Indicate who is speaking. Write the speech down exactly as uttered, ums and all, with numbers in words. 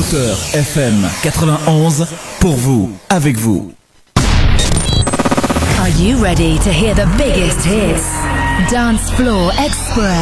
Speaker 1: Moteur F M quatre-vingt-onze, pour vous, avec vous.
Speaker 2: Are you ready to hear the biggest hits? Dance Floor Express.